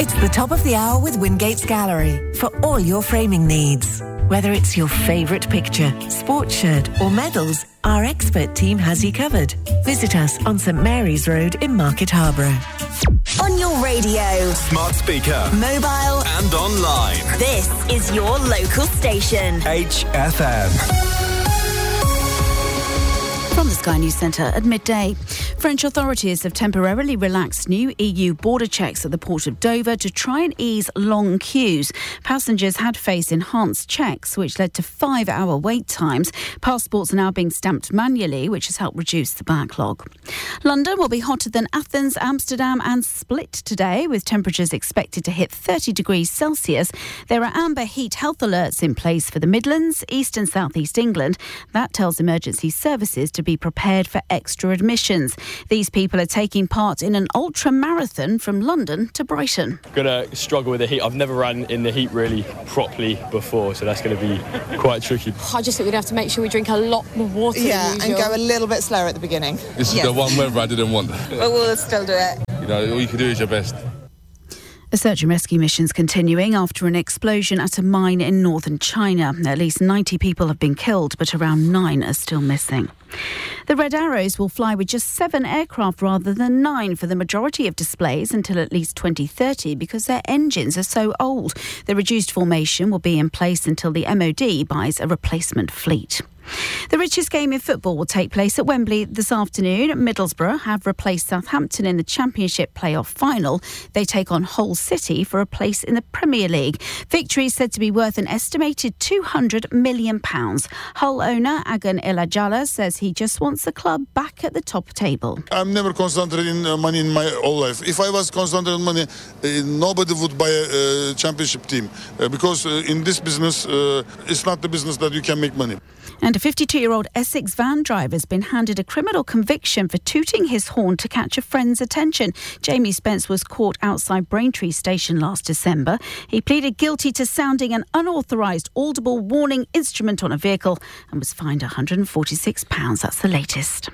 It's the top of the hour with Wingates Gallery for all your framing needs. Whether it's your favourite picture, sports shirt or medals, our expert team has you covered. Visit us on St Mary's Road in Market Harborough. On your radio, smart speaker, mobile and online. This is your local station. HFM. From the Sky News Centre at midday. French authorities have temporarily relaxed new EU border checks at the port of Dover to try and ease long queues. Passengers had faced enhanced checks, which led to 5-hour wait times. Passports are now being stamped manually, which has helped reduce the backlog. London will be hotter than Athens, Amsterdam and Split today, with temperatures expected to hit 30 degrees Celsius. There are amber heat health alerts in place for the Midlands, East and South East England. That tells emergency services to be prepared for extra admissions. These people are taking part in an ultra-marathon from London to Brighton. Going to struggle with the heat. I've never ran in the heat really properly before, so that's going to be quite tricky. I just think we'd have to make sure we drink a lot more water Yeah, than and usual. go a little bit slower at the beginning. This is the one weather I didn't want. But we'll still do it. You know, all you can do is your best. A search and rescue mission's continuing after an explosion at a mine in northern China. At least 90 people have been killed, but around 9 are still missing. The Red Arrows will fly with just 7 aircraft rather than 9 for the majority of displays until at least 2030 because their engines are so old. The reduced formation will be in place until the MOD buys a replacement fleet. The richest game in football will take place at Wembley this afternoon. Middlesbrough have replaced Southampton in the Championship playoff final. They take on Hull City for a place in the Premier League. Victory is said to be worth an estimated £200 million. Hull owner Agan Ilajala says he just wants the club back at the top table. I'm never concentrated in money in my whole life. If I was concentrated on money, nobody would buy a championship team because in this business, it's not the business that you can make money. And a 52-year-old Essex van driver has been handed a criminal conviction for tooting his horn to catch a friend's attention. Jamie Spence was caught outside Braintree station last December. He pleaded guilty to sounding an unauthorised audible warning instrument on a vehicle and was fined £146. That's the latest.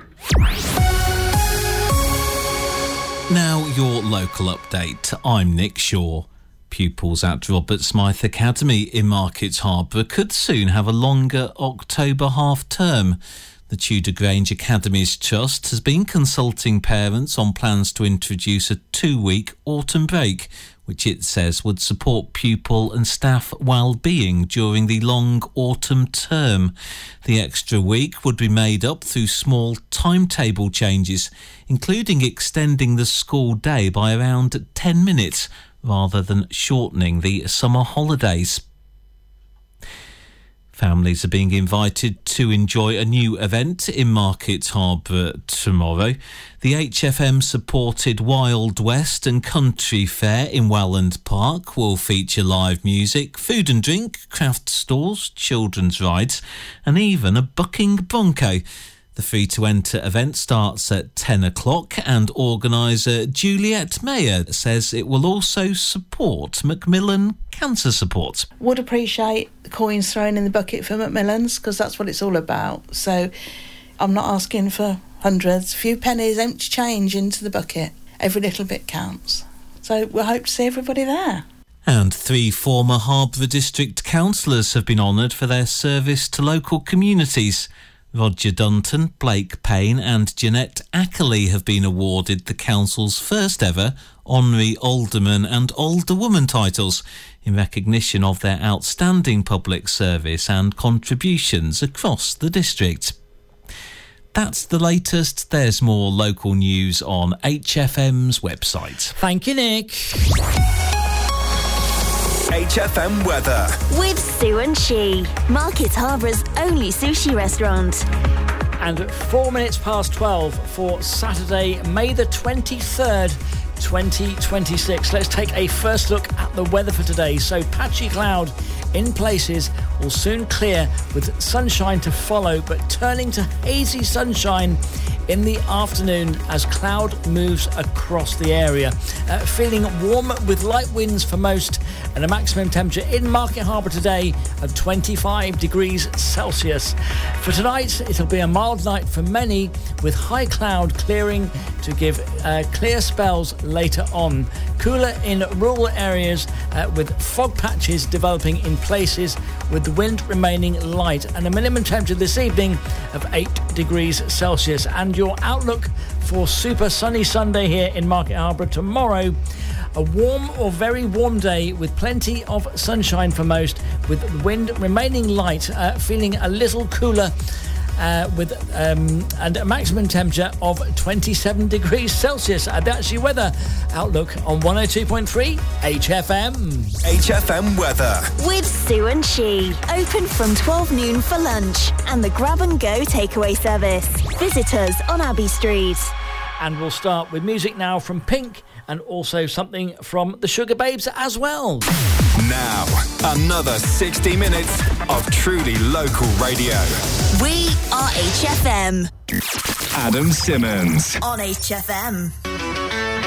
Now your local update. I'm Nick Shaw. Pupils at Robert Smythe Academy in Market Harborough could soon have a longer October half-term. The Tudor Grange Academies Trust has been consulting parents on plans to introduce a 2-week autumn break, which it says would support pupil and staff well-being during the long autumn term. The extra week would be made up through small timetable changes, including extending the school day by around 10 minutes, rather than shortening the summer holidays. Families are being invited to enjoy a new event in Market Harborough tomorrow. The HFM-supported Wild West and Country Fair in Welland Park will feature live music, food and drink, craft stalls, children's rides, and even a bucking bronco. The free-to-enter event starts at 10 o'clock and organiser Juliet Mayer says it will also support Macmillan Cancer Support. Would appreciate the coins thrown in the bucket for Macmillan's because that's what it's all about. So I'm not asking for hundreds, a few pennies, empty change into the bucket. Every little bit counts. So we'll hope to see everybody there. And 3 former Harborough District councillors have been honoured for their service to local communities. Roger Dunton, Blake Payne and Jeanette Ackerley have been awarded the council's first ever honorary alderman and alderwoman titles in recognition of their outstanding public service and contributions across the district. That's the latest. There's more local news on HFM's website. Thank you, Nick. HFM weather. With Sue and She, Market Harbour's only sushi restaurant. And at 4 minutes past 12 for Saturday, May the 23rd, 2026. Let's take a first look at the weather for today. So patchy cloud in places will soon clear with sunshine to follow, but turning to hazy sunshine in the afternoon as cloud moves across the area. Feeling warm with light winds for most and a maximum temperature in Market Harbour today of 25 degrees Celsius. For tonight, it'll be a mild night for many with high cloud clearing to give clear spells later on. Cooler in rural areas with fog patches developing in places with the wind remaining light, and a minimum temperature this evening of 8 degrees Celsius. And your outlook for super sunny Sunday here in Market Harbour tomorrow. A warm or very warm day with plenty of sunshine for most, with the wind remaining light, feeling a little cooler and a maximum temperature of 27 degrees Celsius. That's your weather outlook on 102.3 HFM. HFM weather. With Sue and She. Open from 12 noon for lunch and the grab and go takeaway service. Visit us on Abbey Street. And we'll start with music now from Pink and also something from the Sugar Babes as well. Now, another 60 minutes of truly local radio. We are HFM. Adam Simmons. On HFM.